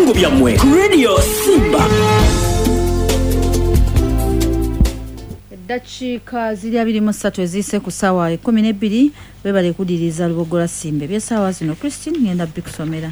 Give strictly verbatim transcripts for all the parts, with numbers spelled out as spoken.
eby'ensigo byammwe ku Radio Simba. Dakiika ziri abiri mu ssatu eziyise ku ssaawa ekkumi n'ebbiri webale kudiriza Lubogola Simba ebyessaawa zino Christine ngenda bikusomera.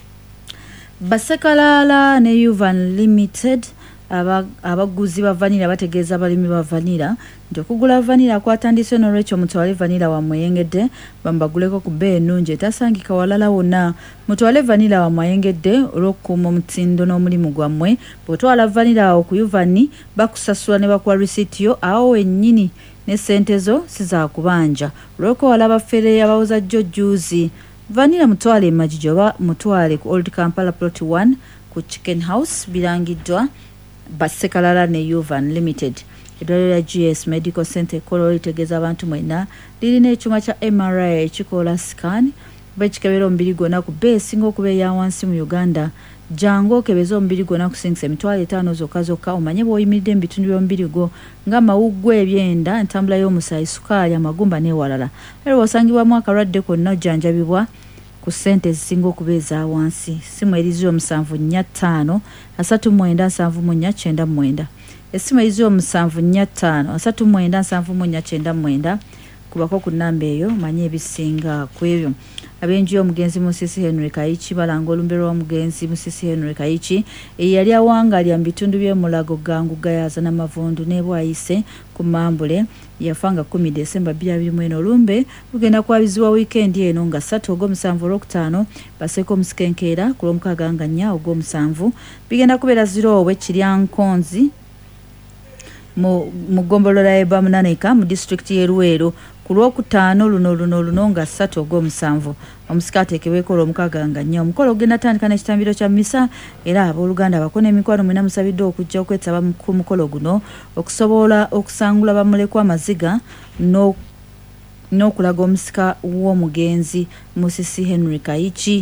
Basekalala ne Yuvan Limited abaguzi ba vanilla bategeeza abalimi ba vanilla nti okugula vanilla kwatandise n'olwekyo mutwale vanilla wammwe eyengedde bambaguleko ku bbeeyi ennungi etasangika walala wonna. Mutwale vanilla wammwe ayengedde olw'okukuuma omutindo n'omulimu gwammwe. Bw'otwala vanilla awo ku Yuvani bakusasula ne bakuwa risiiti yo awo wennyini ne ssente zo si za kubanja olw'oko walaba ffere abawuza jjo jjuuzi. Vanilla mutwale Majiji oba mutwale ku Old Kampala Plot one ku Chicken House birangiddwa Basekalala ne Yuvan Limited. Eddwaliro lya G S Medical Center ekkolo litegeeza abantu mwenna lirina ekyuma kya M R I ekikola scan bekikebera omubiri gwonna ku bbeeyi esinga okuba eya wansi mu Uganda. Jangu okebeza omubiri gwonna kusingisa emitwalo etaano zokka zokka omanye bw'oyimiridde mu bitundu by'omubiri gwo ng'amawuggwe, ebyenda, entambula y'omusaayi, sukaali, amagumba n'ewalala. Era bw'osangibwamu akalwadde konna ojjanjabibwa ku ssente ezisinga okuba eza wansi. Essimu erizo musanvu nnya ttaano asatu mwenda nsanvu mu nnya kyenda mwenda. Essimu erizo musanvu nnya ttaano asatu mwenda nsanvu mu nnya kyenda mwenda. Kubako ku nnamba eyo manye ebisinga ku ebyo. Abenju y'omugenzi Musisi Henry Kayichi balanga olumbe lw'omugenzi Musisi Henry Kayichi eyali awangalya mu bitundu by'omulago Ganguga yaza n'amavundu ne Bwayise ku Mambule yafanga kumi Desemba bbiri abiri mu ena. Olumbe lugenda kwabizibwa wiikendi eno nga ssatu ogw'omusanvu olwokutaano baseeko omusikenkeera ku lw'omukaaga nga nnya ogw'omusanvu bigenda kubeera ziro Kiryankonzi mu mugombolola y'e Bamunanika mu disitulikiti y'e Luweero ku lwokutaano luno luno luno nga ssatu ogw'omusanvu omusika ateekebweko olw'omukaaga nga nnya. Omukolo ogenda tandika n'ekitambiro kya mmisa era abooluganda bako n'emikwano mwena musabiddwa okujja okwetaba ku mukolo guno okusobola okusangula bamulekwa amaziga n'okulaga omusika w'omugenzi Musisi Henry Kayichi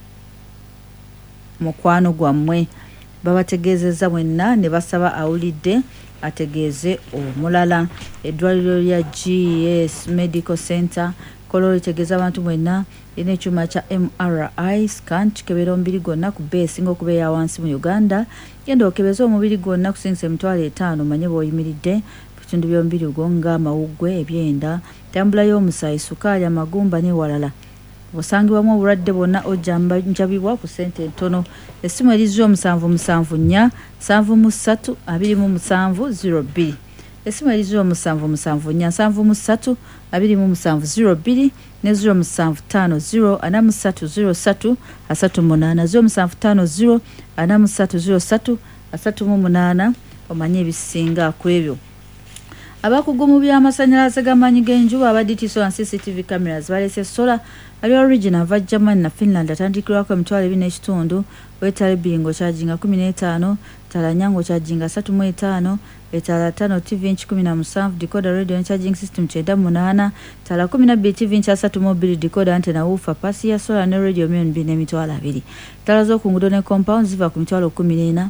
mukwano gwammwe. Babategeezezza mwenna ne basaba awulidde ategeeze omulala. Eddwaliro lya G S Medical Center kolo litegeeza abantu mwenna lina ekyuma kya M R I scan kikebera omubiri gwonna ku bbeeyi esinga okuba eya wansi mu Uganda. Genda okebeza omubiri gwonna kusingisa emitwalo etaano manye bw'oyimiridde bitundu by'omubiri gwo ng'amawuggwe, ebyenda, entambula y'omusaayi, sukaali, amagumba n'ewalala. Osangibwamu obulwadde bwonna ojjanjabibwa ku ssente entono. Essimu erizo omusanvu musanvu nnya nsanvu mu ssatu abiri mu musanvu ziro bbiri. Essimu erizo omusanvu musanvu nnya nsanvu mu ssatu abiri mu musanvu ziro bbiri ne ziro musanvu ttaano ziro ana mu ssatu ziro ssatu asatu munaana ziro musanvu ttaano ziro ana mu ssatu ziro ssatu asatu mu munaana omanye ebisinga ku ebyo. Abakugu by'amasannyalaze g'amaanyi g'enjuba aba D T S O and C C T V cameras balese sola ali original va Germany na Finland atandikirwako emitwalo ebiri n'ekitundu wetale bingo charginga kumi n'etaano tala nyango charginga asatu mu etaano etala ttaano T V inch kumi na musanvu decoder radio and charging system kyenda mu munaana tala kumi na bbiri T V inch asatu mu bbiri decoder antena woofer pasi ya sola ne radio million bbiri n'emitwalo abiri. Tala z'oku nguudo ne compound ziva ku mitwalo kumi n'ena